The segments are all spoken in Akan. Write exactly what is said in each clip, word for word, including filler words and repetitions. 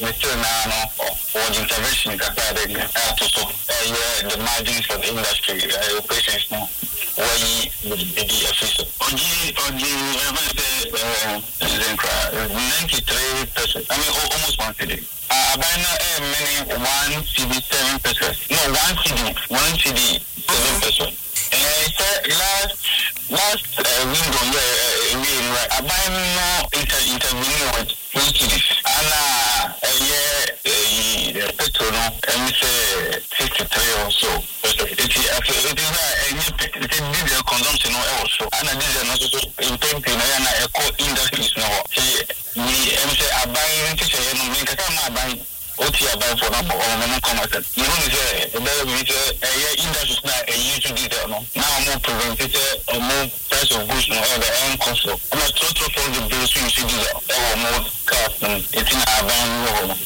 Mister Nano or the intervention that I to stop the margins of the industry, operations now. Why the official? On the on the ninety-three percent. I mean almost one city. I buy now many one C D seven percent. No one C D, one C D seven percent. And last last window yeah, I buy no intervening with three C Ds. And yeah, petrol no, and say sixty-three or so. It is it is a diesel consumption also, and a diesel also impacting na eco industries no. See, we am say I buy to say no, make a buy. What you buy for now, or no commerce. You know, say there is a industries now a use diesel no. Now more preventive or more price of goods no, the end cost. I'm not total for the bills you see diesel or more cost. It's in a van no.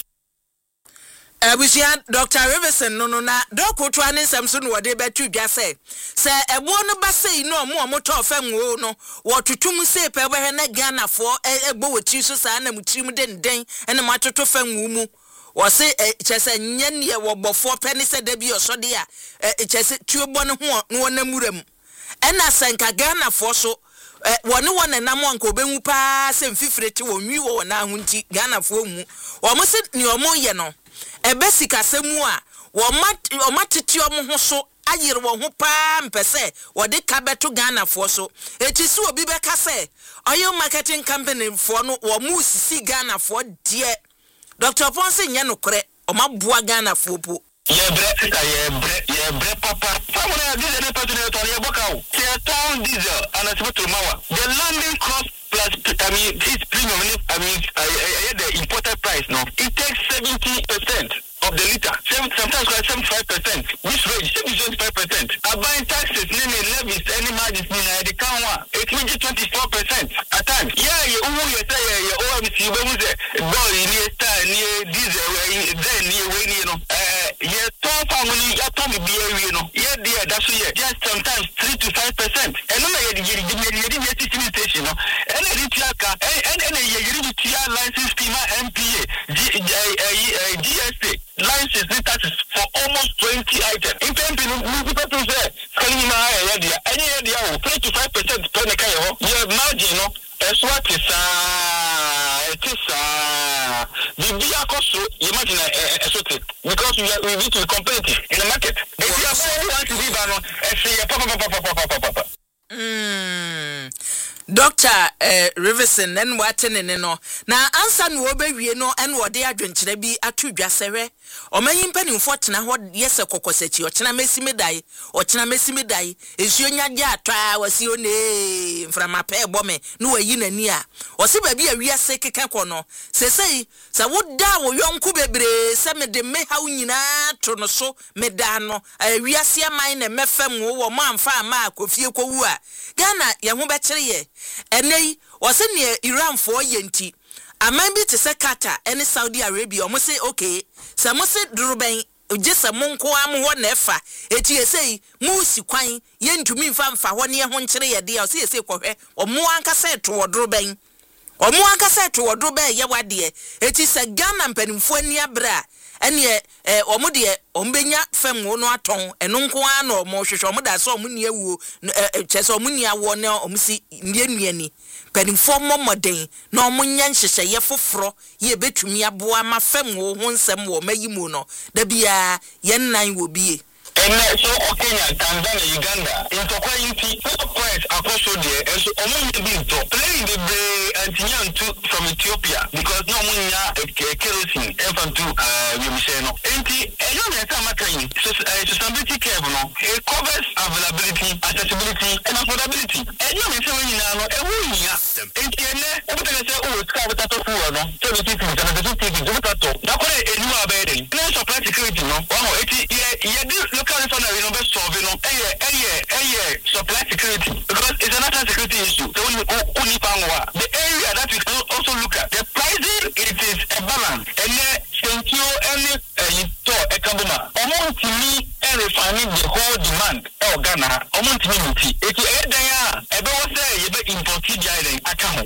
Abusia Doctor Riverson no no na Doctor Twanin Samson wode betu dwa say se ebo no ba sei no mo mo to fam wo no wo tutum sei pe be na Ghana fo ebo woti so sa na mutirim den den ene matoto fam wo mu wo se chese nyane ye wo bofo pe ne se da bi osode a chese tuobo no ho no na muram ena senka Ghana fo so wone wone na mo anko benwu pa se mfifrete wo nwi wo na ahunti Ghana fo mu wo mo se ni o mo ye no ebesi kasemu a wo mat o matiti o mo ho so ayire wo ho pa mpese wo de ka beto Ghana fo so eti si obi be ka se oil marketing company fo no wo mu sisi Ghana fo de Doctor Ponce nya no kore o maboa Ghana fo po ye bre ka ye bre ye bre papa famuna diesel ne patu ne to ye bokawo se ton diesel anasibo to mawa the landing cost plus I mean this premium I mean I the imported price no it takes seventy percent of the liter sometimes seventy-five percent which range seventy-five percent are buying taxes nene levies any margins ni na the can one it means twenty-four percent at times yeah you who you say you O M C we say boy ni star ni diesel then ni we ni no eh yeah top family ya to me be we no yeah there that's yeah just sometimes three to five percent and no me the the the station no and the tiaka and and you tia license fee M P A G S T license taxes for almost twenty items. In terms of people say, calling my idea, any idea, three to five percent per the kayo, you have margin, no? As what is uh, it is uh, the beer cost, you imagine a sort because we are we need to be competitive in the market. If you are very want to be ban and say, papa, papa, papa, papa, papa. Hmm. Doctor uh, Riverson and Watten and no. Now answer no be no and what they are drinking be a two jasere. Or may impending fortuna what yes a cocoseti or china messi me die or china messi me die. Is your ya try was your name from my pair bombe no a yin and near. Or see baby a real sake cacono. Say say, so what da or young cubebre, some de me how yina trono so medano, a real sia mine and mefem or man farm mark of you ko. Ghana yahu bachire ene wose ne Iran for yenti amambi te se Qatar ene Saudi Arabia omo se okay se mo se duruben ojese monko am ho na efa eti esei mu si kwan yentumi mfa mfa ho ne ho nkire ye de o se ese kohwe omo anka se to duruben omo anka se to duruben ye wade eti se Ghana mpanimfo ani abra ene eh omo de ombenya fam no aton eno nko an no omo hwehwe omo da so omo ni awuo chese omo ni awo ne omo si nie nuani panimfo momoden na omo nya nhyehyɛ ye foforo ye betumi aboa ma fam wo ho nsɛm wo mayimu no da bia ye nnan wo bie and so Kenya, Tanzania, Uganda, in Tokwayuti, price across there, and so only being to play the bay and to from Ethiopia because no money kerosene, F and two, uh, you say no. And the sustainability care, no, it covers availability, accessibility, and affordability. And you may say, you know, and we are, and everything I say, oh, it's covered at all.